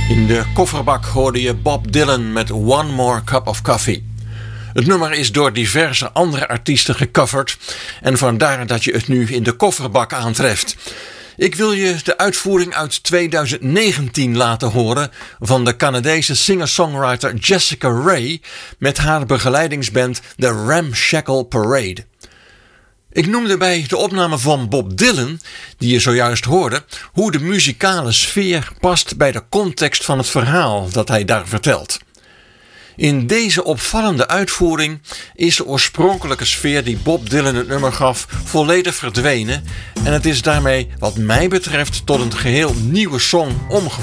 In de kofferbak hoorde je Bob Dylan met One More Cup of Coffee. Het nummer is door diverse andere artiesten gecoverd en vandaar dat je het nu in de kofferbak aantreft. Ik wil je de uitvoering uit 2019 laten horen van de Canadese singer-songwriter Jessica Ray met haar begeleidingsband The Ramshackle Parade. Ik noemde bij de opname van Bob Dylan, die je zojuist hoorde, hoe de muzikale sfeer past bij de context van het verhaal dat hij daar vertelt. In deze opvallende uitvoering is de oorspronkelijke sfeer die Bob Dylan het nummer gaf volledig verdwenen en het is daarmee wat mij betreft tot een geheel nieuwe song omgevormd.